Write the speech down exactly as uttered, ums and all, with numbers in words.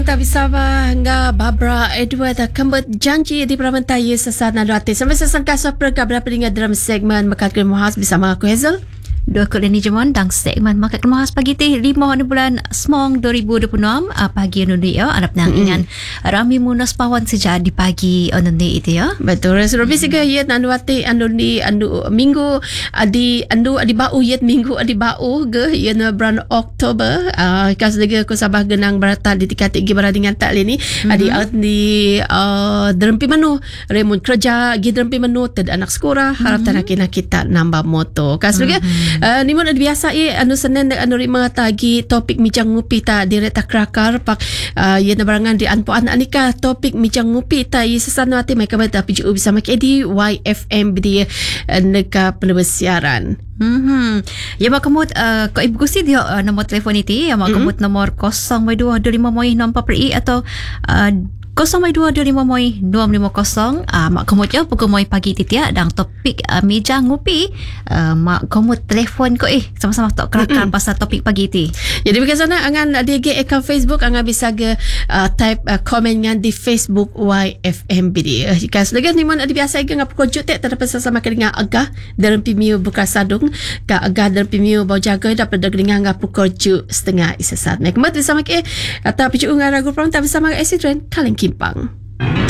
Tak bersama nga Barbara Edward kembali janji di Pramentaya sesana doate sampai sesangka sopra berapa dengan dalam segmen Makat Kemuhas bersama aku Hazel. Dua koloni jemon dan segmen Makat Kemuhas pagi ti lima bulan Semong dua ribu dua puluh enam pagi nundi ya anak nang dengan Rami Munas Pawan sejak di pagi nundi itu ya. Betul. Serobi siga yet anu ati anu ni anu minggu adi anu adi bau yet minggu adi bau ge yen bulan Oktober uh, kas lagi aku sabah genang beratal di tiga tinggi berada dengan tak ni adi out di uh, derempi manu remun kerja gi derempi manu ted anak sekolah harap tanah kena kita nambah moto kas lagi Uh, ni mana biasa eh anu Senin anu rima tagi topik mijang ngupi ta direct tak rakar pak uh, ye na barangan di anpo anak nikah topik mijang ngupi ta ye sesana ati mai kabar tapi ju bisa mak edi Y F M di uh, neka penulis siaran. Hmm. Ya mak kemut uh, ko ibu gusi dia uh, nombor telefon itu ya mak kemut nomor kosong dua dua lima moi nomor per i atau uh, kosong dua dua lima moi dua lima kosong uh, mak kemut ya pukul moi pagi titia dan topik uh, meja ngupi uh, mak kemut telefon ko eh sama-sama tok kerakan pasal topik pagi ti. Jadi bagaimana angan D G account Facebook angan bisa ge uh, type uh, komen ngan di Facebook Y F M B D. Uh, jika selagi ni mana ada biasa ge ngap kojut tek terdapat sama dengan agah dalam pimiu buka sadung ka agah dalam pimiu bau jaga dapat dengan ngap kojut setengah isesat. Mek mat bersama ke atau picu ngara group tak bersama Acid Rain Kaleng Kimpang.